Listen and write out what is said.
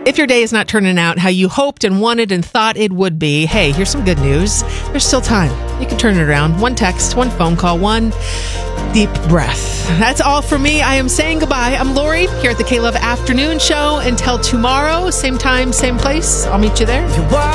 If your day is not turning out how you hoped and wanted and thought it would be, hey, here's some good news. There's still time. You can turn it around. One text, one phone call, one deep breath. That's all for me. I am saying goodbye. I'm Lori here at the K-Love Afternoon Show. Until tomorrow, same time, same place. I'll meet you there.